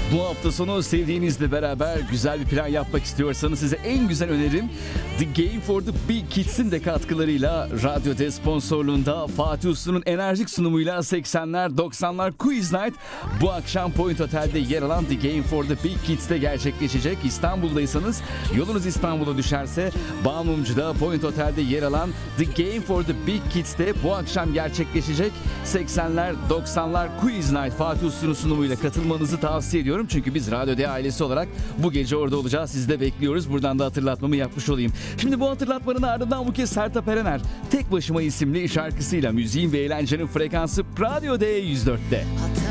Bu hafta sonu sevdiğinizle beraber güzel bir plan yapmak istiyorsanız size en güzel önerim The Game for the Big Kids'in de katkılarıyla Radyo sponsorluğunda Fatih Uslu'nun enerjik sunumuyla 80'ler 90'lar Quiz Night bu akşam Point Otel'de yer alan The Game for the Big Kids'te gerçekleşecek. İstanbul'daysanız yolunuz İstanbul'a düşerse Bağımlıca'da Point Otel'de yer alan The Game for the Big Kids'te bu akşam gerçekleşecek 80'ler 90'lar Quiz Night Fatih Uslu'nun sunumuyla katılmanızı tavsiye ediyorum. Çünkü biz Radyo D ailesi olarak bu gece orada olacağız. Sizi de bekliyoruz. Buradan da hatırlatmamı yapmış olayım. Şimdi bu hatırlatmanın ardından bu kez Sertab Erener Tek Başıma isimli şarkısıyla müziğin ve eğlencenin frekansı Radyo D 104'te.